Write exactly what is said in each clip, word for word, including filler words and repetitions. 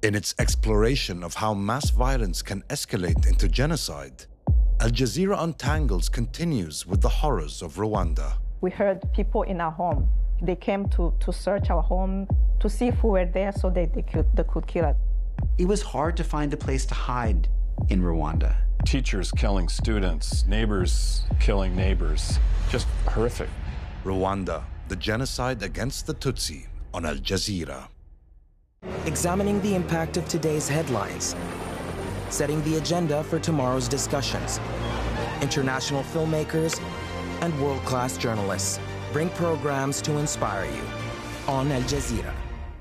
In its exploration of how mass violence can escalate into genocide, Al Jazeera Untangles continues with the horrors of Rwanda. We heard people in our home. They came to, to search our home to see if we were there so they, they, could, they could kill us. It was hard to find a place to hide in Rwanda. Teachers killing students, neighbors killing neighbors. Just horrific. Rwanda, the genocide against the Tutsi on Al Jazeera. Examining the impact of today's headlines, setting the agenda for tomorrow's discussions. International filmmakers and world-class journalists bring programs to inspire you on Al Jazeera.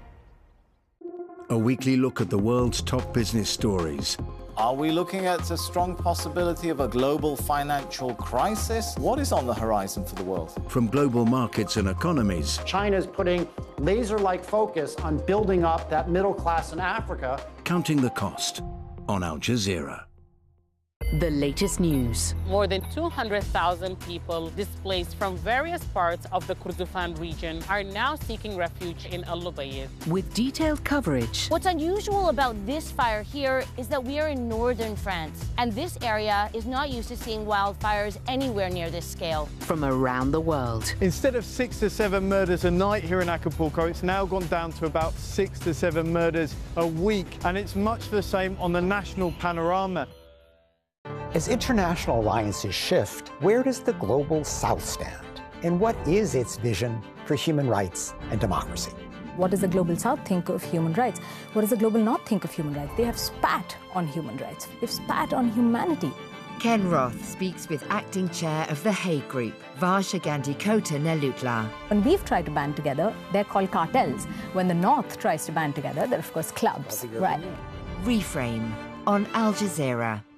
A weekly look at the world's top business stories. Are we looking at a strong possibility of a global financial crisis? What is on the horizon for the world? From global markets and economies. China's putting laser-like focus on building up that middle class in Africa. Counting the cost on Al Jazeera. The latest news. More than two hundred thousand people displaced from various parts of the Kordofan region are now seeking refuge in Al Lubayid. With detailed coverage. What's unusual about this fire here is that we are in northern France, and this area is not used to seeing wildfires anywhere near this scale. From around the world. Instead of six to seven murders a night here in Acapulco, it's now gone down to about six to seven murders a week, and it's much the same on the national panorama. As international alliances shift, where does the global South stand? And what is its vision for human rights and democracy? What does the global South think of human rights? What does the global North think of human rights? They have spat on human rights. They've spat on humanity. Ken Roth speaks with acting chair of the Hague Group, Varsha Gandhi Kota Nelutla. When we've tried to band together, they're called cartels. When the North tries to band together, they're of course clubs. Right. Reframe on Al Jazeera.